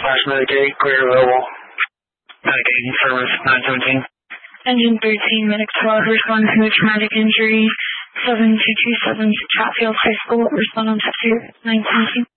slash Medicaid, clear available. Medicaid service 917. Engine 13, Medic 12, respond to a traumatic injury, 7227 to Chatfield High School, respond on 917.